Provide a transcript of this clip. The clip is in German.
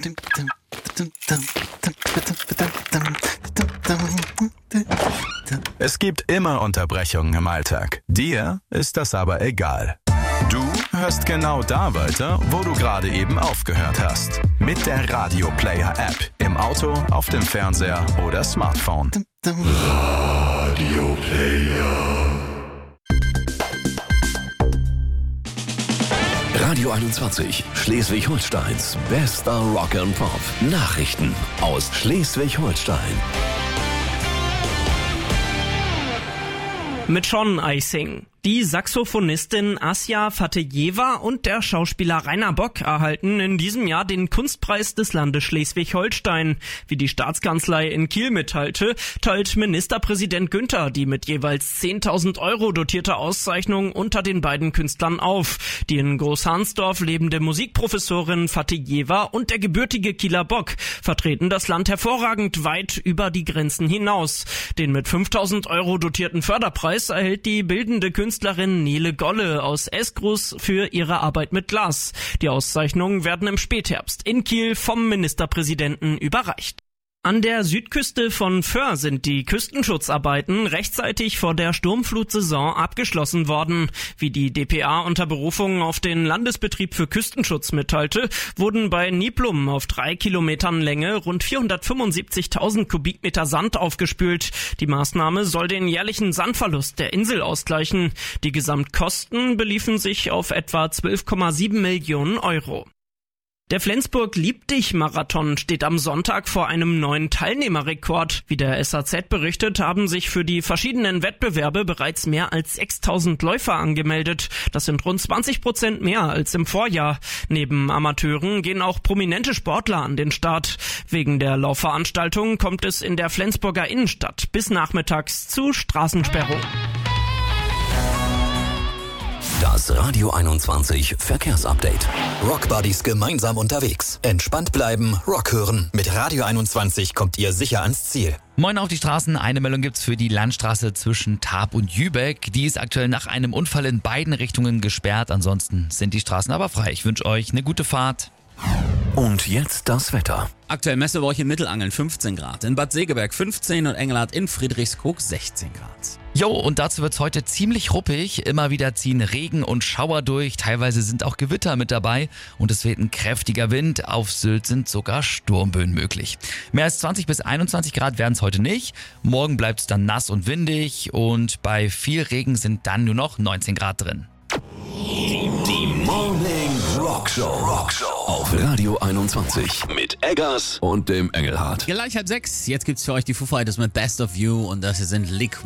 Es gibt immer Unterbrechungen im Alltag. Dir ist das aber egal. Du hörst genau da weiter, wo du gerade eben aufgehört hast. Mit der Radio Player App. Im Auto, auf dem Fernseher oder Smartphone. Radio Player. Radio 21, Schleswig-Holsteins bester Rock and Pop. Nachrichten aus Schleswig-Holstein. Mit Sean Icing. Die Saxophonistin Asja Fatejeva und der Schauspieler Rainer Bock erhalten in diesem Jahr den Kunstpreis des Landes Schleswig-Holstein. Wie die Staatskanzlei in Kiel mitteilte, teilt Ministerpräsident Günther die mit jeweils 10.000 € dotierte Auszeichnung unter den beiden Künstlern auf. Die in Großhansdorf lebende Musikprofessorin Fatejeva und der gebürtige Kieler Bock vertreten das Land hervorragend weit über die Grenzen hinaus. Den mit 5.000 € dotierten Förderpreis erhält die bildende Künstlerin Nele Golle aus Esgrus für ihre Arbeit mit Glas. Die Auszeichnungen werden im Spätherbst in Kiel vom Ministerpräsidenten überreicht. An der Südküste von Föhr sind die Küstenschutzarbeiten rechtzeitig vor der Sturmflutsaison abgeschlossen worden. Wie die dpa unter Berufung auf den Landesbetrieb für Küstenschutz mitteilte, wurden bei Niblum auf 3 Kilometern Länge rund 475.000 Kubikmeter Sand aufgespült. Die Maßnahme soll den jährlichen Sandverlust der Insel ausgleichen. Die Gesamtkosten beliefen sich auf etwa 12,7 Millionen €. Der Flensburg-Lieb-Dich-Marathon steht am Sonntag vor einem neuen Teilnehmerrekord. Wie der SAZ berichtet, haben sich für die verschiedenen Wettbewerbe bereits mehr als 6.000 Läufer angemeldet. Das sind rund 20% mehr als im Vorjahr. Neben Amateuren gehen auch prominente Sportler an den Start. Wegen der Laufveranstaltung kommt es in der Flensburger Innenstadt bis nachmittags zu Straßensperrungen. Das Radio 21 Verkehrsupdate. Rockbuddies gemeinsam unterwegs. Entspannt bleiben, Rock hören. Mit Radio 21 kommt ihr sicher ans Ziel. Moin auf die Straßen. Eine Meldung gibt's für die Landstraße zwischen Tarp und Jübeck. Die ist aktuell nach einem Unfall in beiden Richtungen gesperrt. Ansonsten sind die Straßen aber frei. Ich wünsche euch eine gute Fahrt. Und jetzt das Wetter. Aktuell Messewoche in Mittelangeln 15 Grad, in Bad Segeberg 15 und Engelhardt in Friedrichskoog 16 Grad. Jo, und dazu wird's heute ziemlich ruppig. Immer wieder ziehen Regen und Schauer durch. Teilweise sind auch Gewitter mit dabei und es weht ein kräftiger Wind. Auf Sylt sind sogar Sturmböen möglich. Mehr als 20 bis 21 Grad werden's heute nicht. Morgen bleibt's dann nass und windig und bei viel Regen sind dann nur noch 19 Grad drin. Die Morning Rockshow auf Radio 21 mit Eggers und dem Engelhardt. Gleich 5:30, jetzt gibt's für euch die Foo Fighters mit Best of You und das hier sind Liquid.